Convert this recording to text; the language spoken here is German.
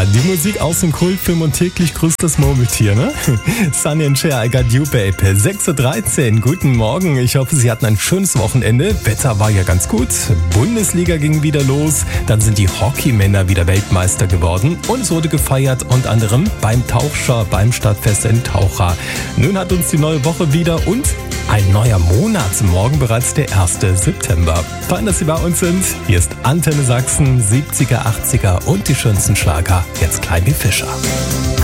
Ja, die Musik aus dem Kultfilm und täglich grüßt das Murmeltier, ne? Sunny and Cher, I Got You, Babe. 6.13 Uhr, guten Morgen. Ich hoffe, Sie hatten ein schönes Wochenende. Wetter war ja ganz gut. Bundesliga ging wieder los. Dann sind die Hockeymänner wieder Weltmeister geworden. Und es wurde gefeiert, unter anderem beim Tauchschau, beim Stadtfest in Taucha. Nun hat uns die neue Woche wieder und ein neuer Monat. Morgen bereits der 1. September. Fein, dass Sie bei uns sind. Hier ist Antenne Sachsen, 70er, 80er und die schönsten Schlager. Jetzt Klein wie Fischer.